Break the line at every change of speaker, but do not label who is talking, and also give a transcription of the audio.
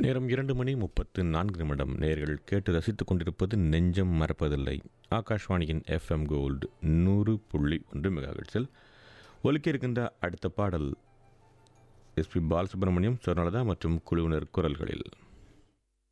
நேரம் 2:34 நேயர்கள் கேட்டு ரசித்துக் கொண்டிருப்பது நெஞ்சம் மறப்பதில்லை. ஆகாஷ்வாணியின் FM கோல்டு 100.1 மெகாஹெர்ட்ஸில் ஒலிக்க இருக்கின்ற அடுத்த பாடல் SP பாலசுப்ரமணியம், சொர்ணலதா மற்றும் குழுவினர் குரல்களில்.